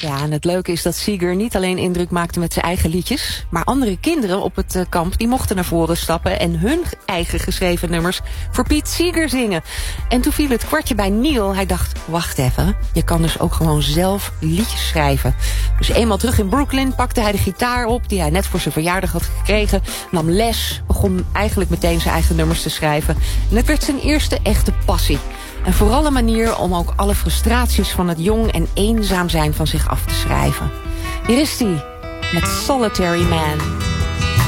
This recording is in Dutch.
Ja, en het leuke is dat Seeger niet alleen indruk maakte met zijn eigen liedjes, maar andere kinderen op het kamp die mochten naar voren stappen en hun eigen geschreven nummers voor Pete Seeger zingen. En toen viel het kwartje bij Neil. Hij dacht, wacht even, je kan dus ook gewoon zelf liedjes schrijven. Dus eenmaal terug in Brooklyn pakte hij de gitaar op die hij net voor zijn verjaardag had gekregen, nam les, begon eigenlijk meteen zijn eigen nummers te schrijven. En het werd zijn eerste echte passie. En vooral een manier om ook alle frustraties van het jong en eenzaam zijn van zich af te schrijven. Hier is hij met Solitary Man.